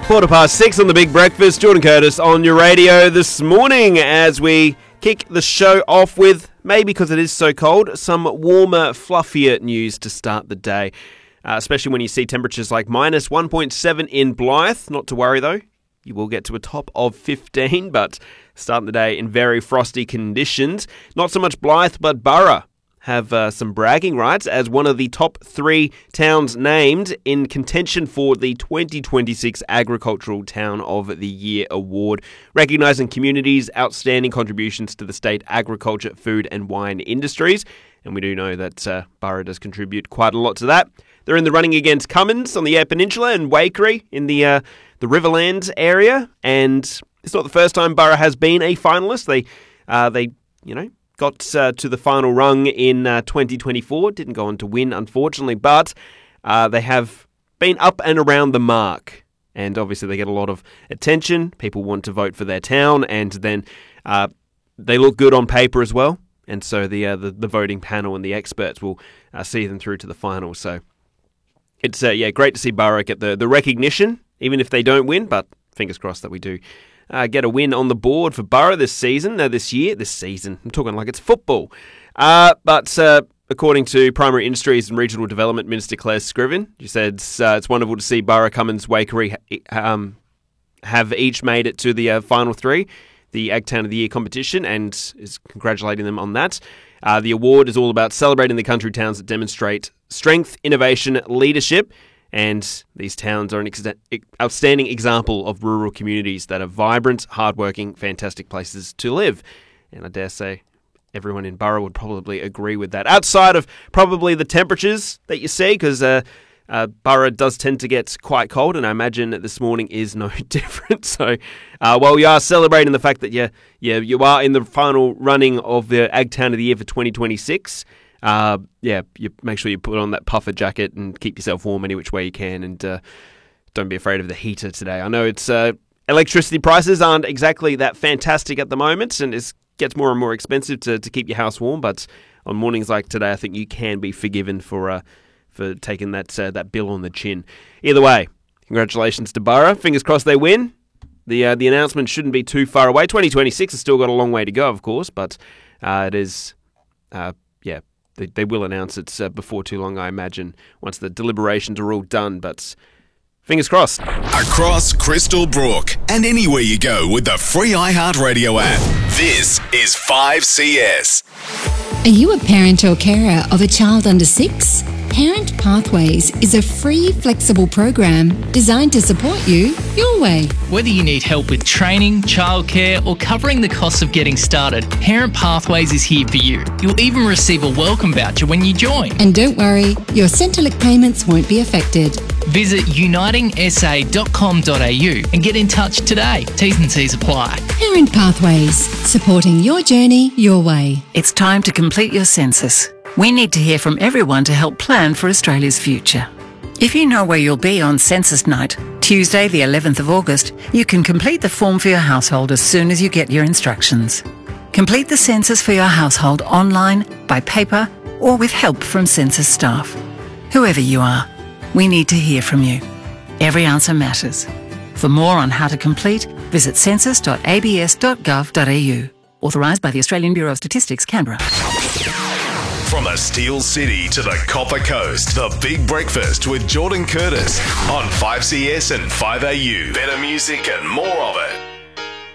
6:15 on the Big Breakfast. Jordan Curtis on your radio this morning as we kick the show off with, maybe because it is so cold, some warmer, fluffier news to start the day. Especially when you see temperatures like minus 1.7 in Blyth. Not to worry though, you will get to a top of 15, but starting the day in very frosty conditions. Not so much Blyth, but Burra have some bragging rights as one of the top 3 towns named in contention for the 2026 Agricultural Town of the Year Award, recognising communities' outstanding contributions to the state agriculture, food and wine industries. And we do know that Burra does contribute quite a lot to that. They're in the running against Cummins on the Eyre Peninsula and Waikerie in the Riverlands area. And it's not the first time Burra has been a finalist. They got to the final rung in 2024. Didn't go on to win, unfortunately, but they have been up and around the mark. And obviously they get a lot of attention. People want to vote for their town, and then they look good on paper as well. And so the voting panel and the experts will see them through to the final. So it's great to see Burra get the recognition, even if they don't win, but fingers crossed that we do get a win on the board for Burra this season. This season. I'm talking like it's football. But according to Primary Industries and Regional Development Minister Claire Scriven, she said it's wonderful to see Burra, Cummins, Waikerie have each made it to the final 3, the Ag Town of the Year competition, and is congratulating them on that. The award is all about celebrating the country towns that demonstrate strength, innovation, leadership. And these towns are an outstanding example of rural communities that are vibrant, hardworking, fantastic places to live. And I dare say everyone in Burra would probably agree with that. Outside of probably the temperatures that you see, because Burra does tend to get quite cold, and I imagine that this morning is no different. So while we are celebrating the fact that you are in the final running of the Ag Town of the Year for 2026, you make sure you put on that puffer jacket and keep yourself warm any which way you can, and don't be afraid of the heater today. I know it's electricity prices aren't exactly that fantastic at the moment, and it gets more and more expensive to keep your house warm, but on mornings like today, I think you can be forgiven for taking that bill on the chin. Either way, congratulations to Burra. Fingers crossed they win. The announcement shouldn't be too far away. 2026 has still got a long way to go, of course, but it is... They will announce it before too long, I imagine, once the deliberations are all done, but fingers crossed. Across Crystal Brook and anywhere you go with the free iHeartRadio app. This is 5CS. Are you a parent or carer of a child under 6? Parent Pathways is a free, flexible program designed to support you your way. Whether you need help with training, childcare, or covering the costs of getting started, Parent Pathways is here for you. You'll even receive a welcome voucher when you join. And don't worry, your Centrelink payments won't be affected. Visit unitingsa.com.au and get in touch today. T's and C's apply. Parent Pathways, supporting your journey your way. It's time to complete your census. We need to hear from everyone to help plan for Australia's future. If you know where you'll be on census night, Tuesday the 11th of August, you can complete the form for your household as soon as you get your instructions. Complete the census for your household online, by paper, or with help from census staff. Whoever you are, we need to hear from you. Every answer matters. For more on how to complete, visit census.abs.gov.au. Authorised by the Australian Bureau of Statistics, Canberra. From the Steel City to the Copper Coast, the Big Breakfast with Jordan Curtis on 5CS and 5AU. Better music and more of it.